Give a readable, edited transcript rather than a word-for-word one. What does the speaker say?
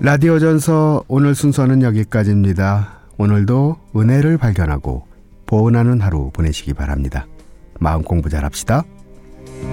라디오 전서 오늘 순서는 여기까지입니다. 오늘도 은혜를 발견하고 보은하는 하루 보내시기 바랍니다. 마음 공부 잘합시다.